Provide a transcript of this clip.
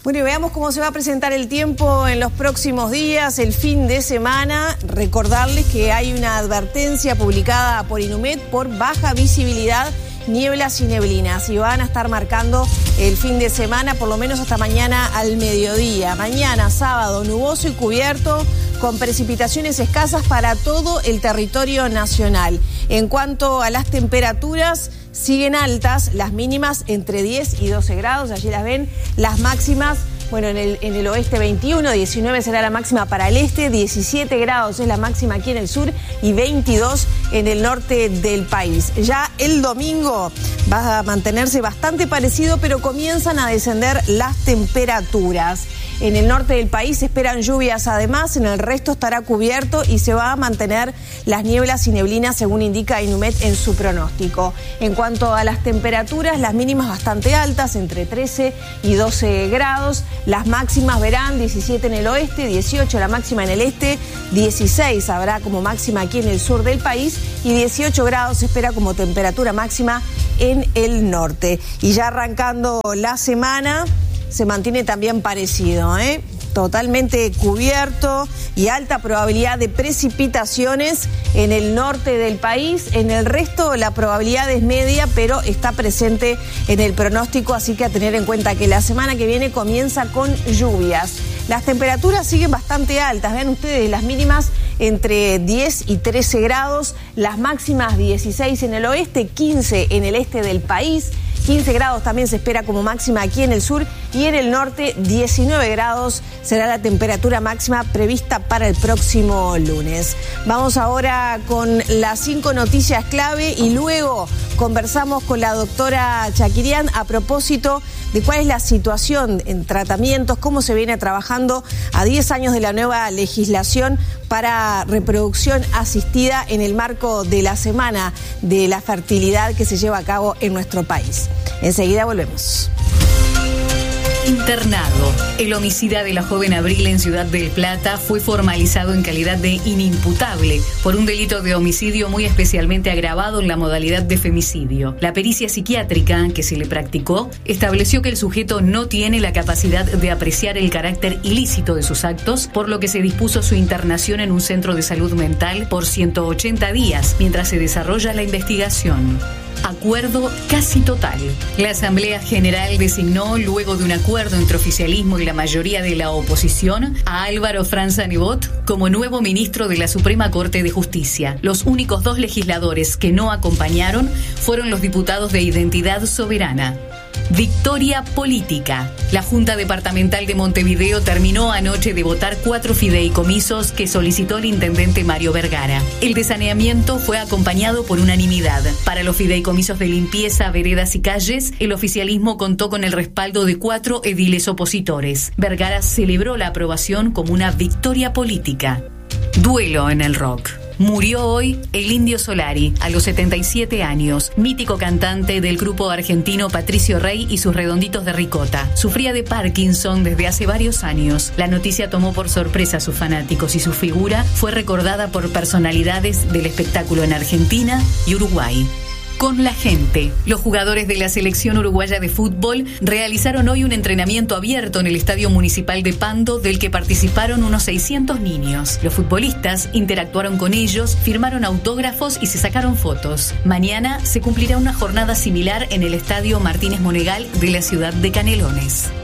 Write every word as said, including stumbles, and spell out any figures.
Bueno, y veamos cómo se va a presentar el tiempo en los próximos días, el fin de semana. Recordarles que hay una advertencia publicada por Inumet por baja visibilidad, nieblas y neblinas, y van a estar marcando el fin de semana por lo menos hasta mañana al mediodía. Mañana, sábado, nuboso y cubierto, con precipitaciones escasas para todo el territorio nacional. En cuanto a las temperaturas, siguen altas, las mínimas entre diez y doce grados, allí las ven, las máximas, bueno, en el, en el oeste veintiuno, diecinueve será la máxima para el este, diecisiete grados es la máxima aquí en el sur y veintidós en el norte del país. Ya el domingo va a mantenerse bastante parecido, pero comienzan a descender las temperaturas. En el norte del país se esperan lluvias, además en el resto estará cubierto y se va a mantener las nieblas y neblinas según indica Inumet en su pronóstico. En cuanto a las temperaturas, las mínimas bastante altas, entre trece y doce grados, las máximas verán diecisiete en el oeste, dieciocho la máxima en el este, dieciséis habrá como máxima aquí en el sur del país y dieciocho grados se espera como temperatura máxima en el norte. Y ya arrancando la semana, se mantiene también parecido, ¿eh? Totalmente cubierto y alta probabilidad de precipitaciones en el norte del país. En el resto la probabilidad es media, pero está presente en el pronóstico, así que a tener en cuenta que la semana que viene comienza con lluvias. Las temperaturas siguen bastante altas, vean ustedes, las mínimas entre diez y trece grados, las máximas dieciséis en el oeste, quince en el este del país, quince grados también se espera como máxima aquí en el sur y en el norte diecinueve grados será la temperatura máxima prevista para el próximo lunes. Vamos ahora con las cinco noticias clave y luego conversamos con la doctora Chakirian a propósito de cuál es la situación en tratamientos, cómo se viene trabajando a diez años de la nueva legislación para reproducción asistida en el marco de la Semana de la Fertilidad que se lleva a cabo en nuestro país. Enseguida volvemos. Internado. El homicida de la joven Abril en Ciudad del Plata fue formalizado en calidad de inimputable por un delito de homicidio muy especialmente agravado en la modalidad de femicidio. La pericia psiquiátrica que se le practicó estableció que el sujeto no tiene la capacidad de apreciar el carácter ilícito de sus actos, por lo que se dispuso su internación en un centro de salud mental por ciento ochenta días mientras se desarrolla la investigación. Acuerdo casi total. La Asamblea General designó, luego de un acuerdo entre oficialismo y la mayoría de la oposición, a Álvaro Franza Nebot como nuevo ministro de la Suprema Corte de Justicia. Los únicos dos legisladores que no acompañaron fueron los diputados de Identidad Soberana. Victoria política. La Junta Departamental de Montevideo terminó anoche de votar cuatro fideicomisos que solicitó el intendente Mario Vergara. El desaneamiento fue acompañado por unanimidad. Para los fideicomisos de limpieza, veredas y calles, el oficialismo contó con el respaldo de cuatro ediles opositores. Vergara celebró la aprobación como una victoria política. Duelo en el rock. Murió hoy el Indio Solari, a los setenta y siete años, mítico cantante del grupo argentino Patricio Rey y sus Redonditos de Ricota. Sufría de Parkinson desde hace varios años. La noticia tomó por sorpresa a sus fanáticos y su figura fue recordada por personalidades del espectáculo en Argentina y Uruguay. Con la gente. Los jugadores de la selección uruguaya de fútbol realizaron hoy un entrenamiento abierto en el Estadio Municipal de Pando, del que participaron unos seiscientos niños. Los futbolistas interactuaron con ellos, firmaron autógrafos y se sacaron fotos. Mañana se cumplirá una jornada similar en el Estadio Martínez Monegal de la ciudad de Canelones.